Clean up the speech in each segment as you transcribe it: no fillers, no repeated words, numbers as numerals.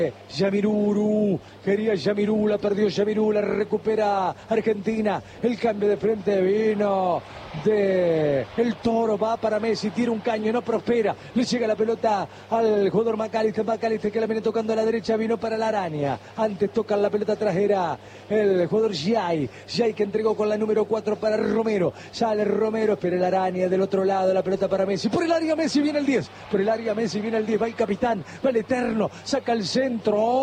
Yamiruru, quería Yamirú, la perdió Yamirú, la recupera Argentina, el cambio de frente vino de el Toro, va para Messi, tira un caño, no prospera, le llega la pelota al jugador McAllister que la viene tocando a la derecha, vino para la araña, antes toca la pelota trasera el jugador Giai que entregó con la número 4 para Romero, sale Romero, espera la araña del otro lado, la pelota para Messi, por el área Messi viene el 10, por el área Messi viene el 10, va el capitán, va el eterno, saca el centro,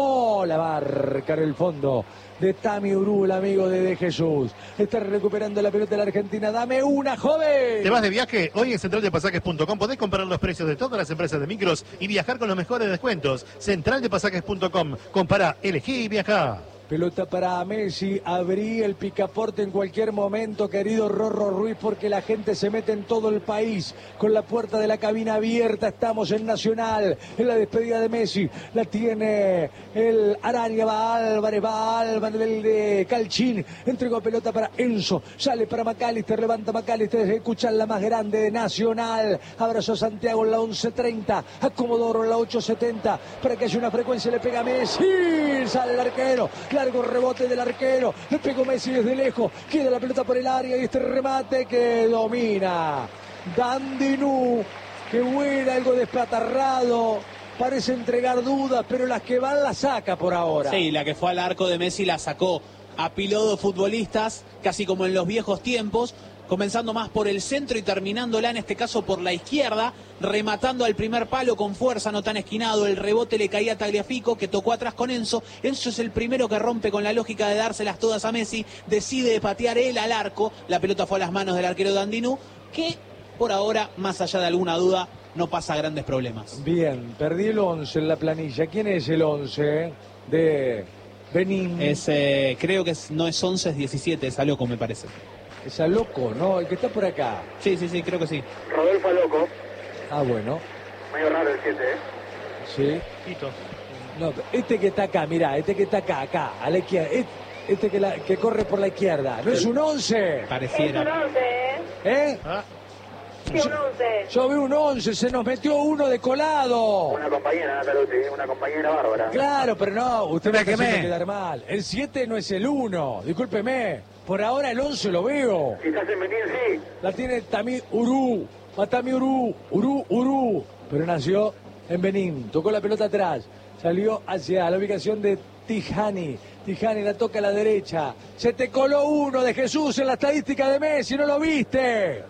la marca en el fondo de Tami Urú, el amigo de Jesús. Está recuperando la pelota de la Argentina. Dame una, joven. ¿Te vas de viaje? Hoy en centraldepasajes.com podés comparar los precios de todas las empresas de micros y viajar con los mejores descuentos. Centraldepasajes.com. Compará, elegí y viajá. Pelota para Messi, abrí el picaporte en cualquier momento, querido Rorro Ruiz, porque la gente se mete en todo el país, con la puerta de la cabina abierta, estamos en Nacional, en la despedida de Messi, la tiene el Araña, va Álvarez, el de Calchín, entregó pelota para Enzo, sale para McAllister, levanta McAllister, escuchan la más grande de Nacional, abrazo a Santiago en la 11.30, a Comodoro en la 8.70, para que haya una frecuencia, le pega Messi, sale el arquero, largo rebote del arquero, le pegó Messi desde lejos, queda la pelota por el área y este remate que domina Dandinú, que vuela algo despatarrado, parece entregar dudas, pero las que van la saca por ahora. Sí, la que fue al arco de Messi la sacó a piloto futbolistas, casi como en los viejos tiempos, comenzando más por el centro y terminándola en este caso por la izquierda, rematando al primer palo con fuerza, no tan esquinado, el rebote le caía a Tagliafico, que tocó atrás con Enzo es el primero que rompe con la lógica de dárselas todas a Messi, decide patear él al arco, la pelota fue a las manos del arquero Dandinú, que por ahora, más allá de alguna duda, no pasa grandes problemas. Bien, perdí el 11 en la planilla, ¿quién es el 11 de Benín? Creo que no es 11, es 17, es Aloco me parece. Es a Loco, ¿no? El que está por acá. Sí, creo que sí. Rodolfo Loco. Ah, bueno. Medio raro el 7, ¿eh? Sí. Tito. No, este que está acá, mirá, este que está acá, a la izquierda. Este que corre por la izquierda. ¿No es un 11? Pareciera. Es un 11, ¿eh? ¿Eh? ¿Ah? Sí, un 11. Yo veo un 11, se nos metió uno de colado. Una compañera, Nataluti, una compañera bárbara. Claro, pero no, usted me está quemé. haciendo quedar mal. El 7 no es el 1, discúlpeme. Por ahora el 11 lo veo. Si estás en Benín, sí. La tiene Tami Urú. Va Tami Urú. Pero nació en Benín. Tocó la pelota atrás. Salió hacia la ubicación de Tijani. Tijani la toca a la derecha. Se te coló uno de Jesús en la estadística de Messi, ¿no lo viste?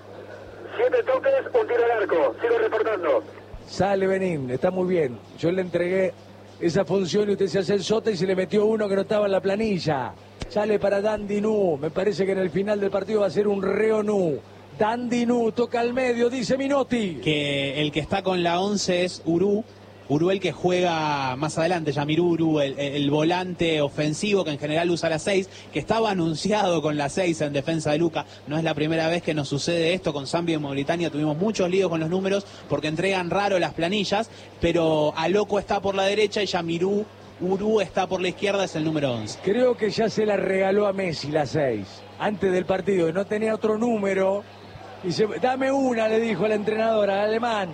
7 toques, un tiro al arco. Sigo reportando. Sale Benín, está muy bien. Yo le entregué esa función y usted se hace el sota y se le metió uno que no estaba en la planilla. Sale para Dandinú, me parece que en el final del partido va a ser un Reonú. Dandinú toca al medio, dice Minotti. Que el que está con la 11 es Urú el que juega más adelante, Yamiruru, el volante ofensivo que en general usa la 6, que estaba anunciado con la 6 en defensa de Luca. No es la primera vez que nos sucede esto, con Zambia y Mauritania tuvimos muchos líos con los números porque entregan raro las planillas, pero Aloco está por la derecha y Urú está por la izquierda, es el número 11. Creo que ya se la regaló a Messi la 6, antes del partido, y no tenía otro número. Y dame una, le dijo el entrenador, al alemán,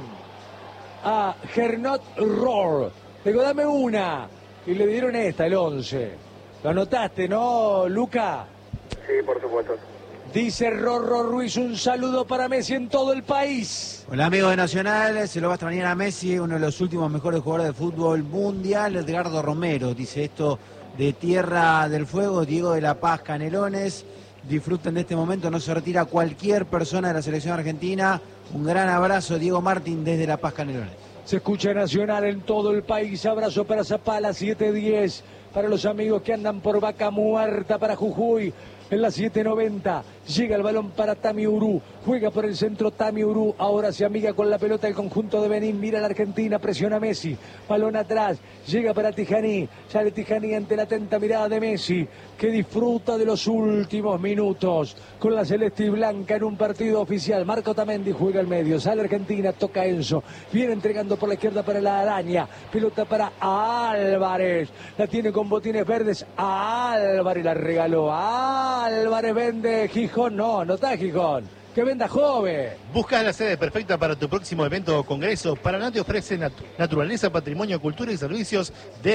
a Gernot Rohr. Le digo, dame una. Y le dieron esta, el 11. ¿Lo anotaste, no, Luca? Sí, por supuesto. Dice Rorro Ruiz, un saludo para Messi en todo el país. Hola amigos de Nacional, se lo va a extrañar a Messi, uno de los últimos mejores jugadores de fútbol mundial, Edgardo Romero, dice esto de Tierra del Fuego, Diego de la Paz Canelones, disfruten de este momento, no se retira cualquier persona de la selección argentina, un gran abrazo Diego Martín desde La Paz Canelones. Se escucha Nacional en todo el país, abrazo para Zapala, 7:10, para los amigos que andan por Vaca Muerta, para Jujuy. En la 7:90 llega el balón para Tami Urú, juega por el centro Tami Urú, ahora se amiga con la pelota el conjunto de Benín, mira la Argentina, presiona a Messi, balón atrás, llega para Tijani, sale Tijani ante la atenta mirada de Messi, que disfruta de los últimos minutos con la celeste y blanca en un partido oficial. Marco Tamendi juega al medio, sale Argentina, toca Enzo, viene entregando por la izquierda para la araña, pelota para Álvarez, la tiene con botines verdes, Álvarez la regaló, Álvarez vende Gijón, no está Gijón, que venda Joven. ¿Buscas la sede perfecta para tu próximo evento o congreso? Paraná te ofrece naturaleza, patrimonio, cultura y servicios de